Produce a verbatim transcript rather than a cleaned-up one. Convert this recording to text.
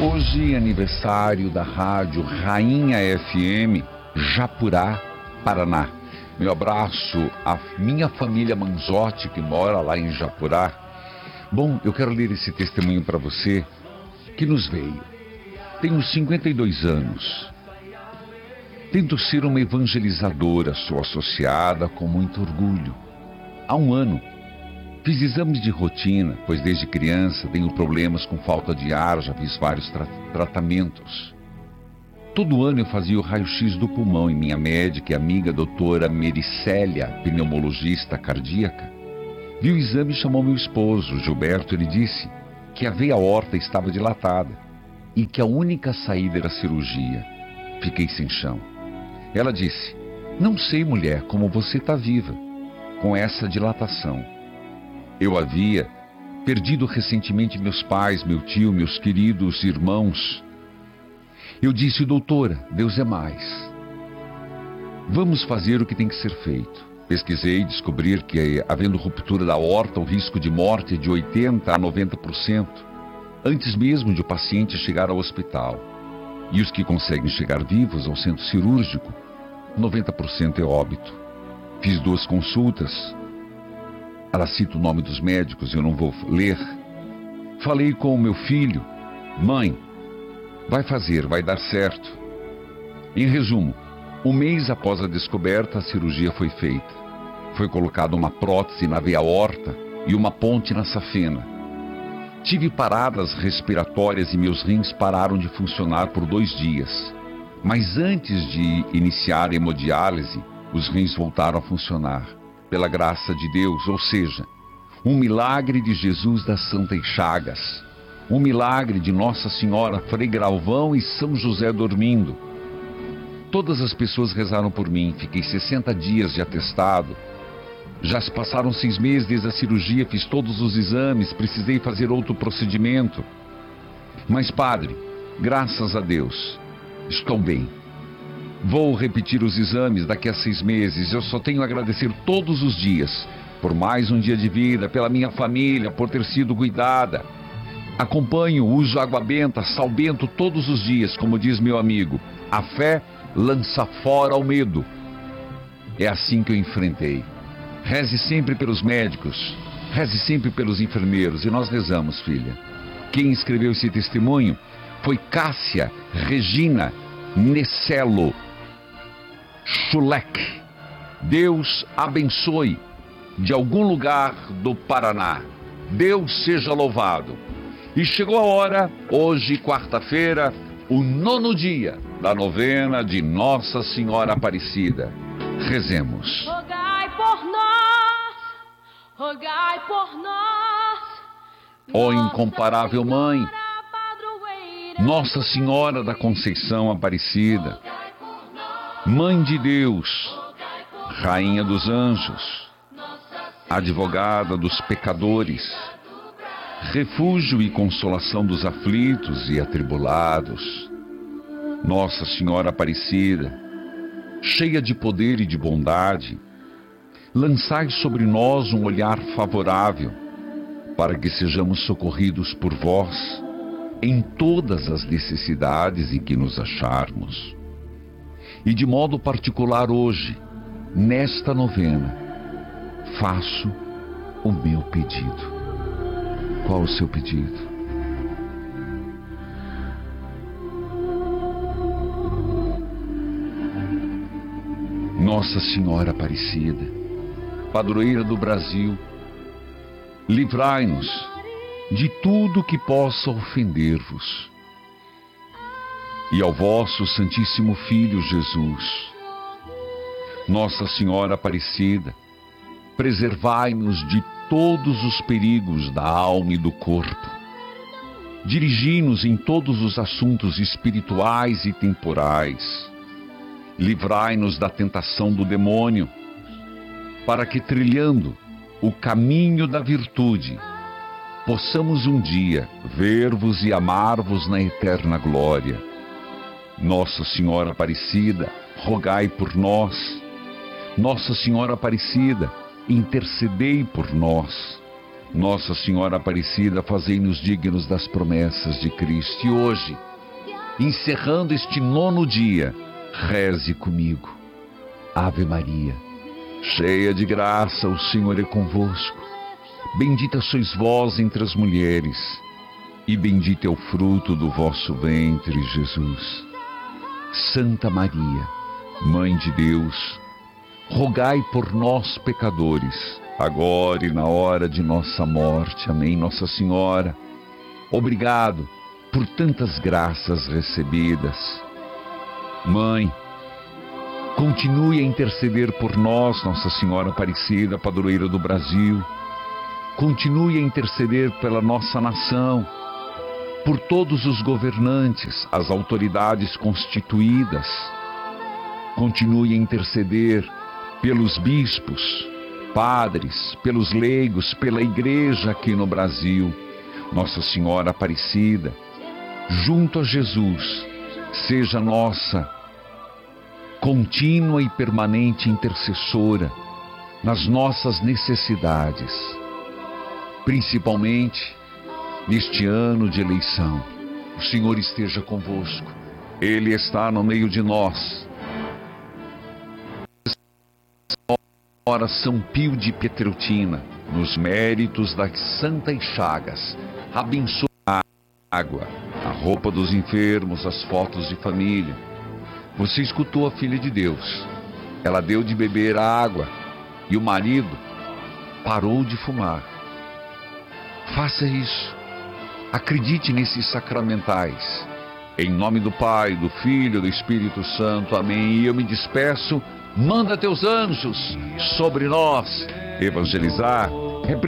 Hoje, aniversário da rádio Rainha F M, Japurá, Paraná. Meu abraço à minha família Manzotti, que mora lá em Japurá. Bom, eu quero ler esse testemunho para você, que nos veio. Tenho cinquenta e dois anos. Tento ser uma evangelizadora, sou associada com muito orgulho. Há um ano, fiz exames de rotina, pois desde criança tenho problemas com falta de ar, já fiz vários tra- tratamentos. Todo ano eu fazia o raio-x do pulmão e minha médica e amiga doutora Mericélia, pneumologista cardíaca, viu o exame e chamou meu esposo, Gilberto. Ele disse que a veia aorta estava dilatada e que a única saída era a cirurgia. Fiquei sem chão. Ela disse: "Não sei, mulher, como você está viva com essa dilatação." Eu havia perdido recentemente meus pais, meu tio, meus queridos irmãos. Eu disse: "Doutora, Deus é mais. Vamos fazer o que tem que ser feito." Pesquisei e descobri que, havendo ruptura da aorta, o risco de morte é de oitenta a noventa por cento, antes mesmo de o paciente chegar ao hospital. E os que conseguem chegar vivos ao centro cirúrgico, noventa por cento é óbito. Fiz duas consultas. Ela cita o nome dos médicos, eu não vou ler. Falei com o meu filho: "Mãe, vai fazer, vai dar certo." Em resumo, um mês após a descoberta, a cirurgia foi feita. Foi colocada uma prótese na veia aorta e uma ponte na safena. Tive paradas respiratórias e meus rins pararam de funcionar por dois dias. Mas antes de iniciar a hemodiálise, os rins voltaram a funcionar, pela graça de Deus, ou seja, um milagre de Jesus das Santas Chagas, um milagre de Nossa Senhora, Frei Galvão e São José dormindo. Todas as pessoas rezaram por mim, fiquei sessenta dias de atestado. Já se passaram seis meses desde a cirurgia, fiz todos os exames, precisei fazer outro procedimento. Mas, padre, graças a Deus, estou bem. Vou repetir os exames daqui a seis meses. Eu só tenho a agradecer todos os dias por mais um dia de vida, pela minha família, por ter sido cuidada. Acompanho, uso água benta, sal bento todos os dias, como diz meu amigo. A fé lança fora o medo. É assim que eu enfrentei. Reze sempre pelos médicos, reze sempre pelos enfermeiros. E nós rezamos, filha. Quem escreveu esse testemunho foi Cássia Regina Necelo Schulek. Deus abençoe, de algum lugar do Paraná. Deus seja louvado. E chegou a hora, hoje, quarta-feira, o nono dia da novena de Nossa Senhora Aparecida. Rezemos. Rogai por nós, rogai por nós, ó incomparável Mãe, Nossa Senhora da Conceição Aparecida, Mãe de Deus, Rainha dos Anjos, advogada dos pecadores, refúgio e consolação dos aflitos e atribulados. Nossa Senhora Aparecida, cheia de poder e de bondade, lançai sobre nós um olhar favorável, para que sejamos socorridos por vós em todas as necessidades em que nos acharmos. E de modo particular hoje, nesta novena, faço o meu pedido. Qual o seu pedido? Nossa Senhora Aparecida, padroeira do Brasil, livrai-nos de tudo que possa ofender-vos. E ao vosso Santíssimo Filho Jesus, Nossa Senhora Aparecida, preservai-nos de todos os perigos da alma e do corpo. Dirigi-nos em todos os assuntos espirituais e temporais. Livrai-nos da tentação do demônio, para que, trilhando o caminho da virtude, possamos um dia ver-vos e amar-vos na eterna glória. Nossa Senhora Aparecida, rogai por nós. Nossa Senhora Aparecida, intercedei por nós. Nossa Senhora Aparecida, fazei-nos dignos das promessas de Cristo. E hoje, encerrando este nono dia, reze comigo. Ave Maria, cheia de graça, o Senhor é convosco. Bendita sois vós entre as mulheres, e bendito é o fruto do vosso ventre, Jesus. Santa Maria, Mãe de Deus, rogai por nós, pecadores, agora e na hora de nossa morte. Amém. Nossa Senhora, obrigado por tantas graças recebidas. Mãe, continue a interceder por nós, Nossa Senhora Aparecida, padroeira do Brasil. Continue a interceder pela nossa nação, por todos os governantes, as autoridades constituídas. Continue a interceder pelos bispos, padres, pelos leigos, pela igreja aqui no Brasil. Nossa Senhora Aparecida, junto a Jesus, seja nossa contínua e permanente intercessora nas nossas necessidades, principalmente neste ano de eleição. O Senhor esteja convosco, Ele está no meio de nós. São Pio de Pietrelcina, nos méritos das Santas Chagas, abençoe a água, a roupa dos enfermos, as fotos de família. Você escutou a Filha de Deus. Ela deu de beber a água e o marido parou de fumar. Faça isso. Acredite nesses sacramentais. Em nome do Pai, do Filho e do Espírito Santo. Amém. E eu me despeço. Manda teus anjos sobre nós evangelizar,